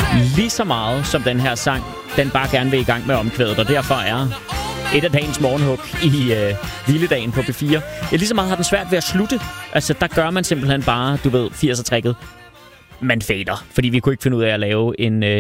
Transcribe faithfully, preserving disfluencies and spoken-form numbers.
lige så meget som den her sang, den bare gerne vil i gang med omkvædet, og derfor er et af dagens morgenhug i øh, Hviledagen på P fire. Ja, lige så meget har den svært ved at slutte. Altså, der gør man simpelthen bare, du ved, firser-tricket. Man fader, fordi vi kunne ikke finde ud af at lave en, øh,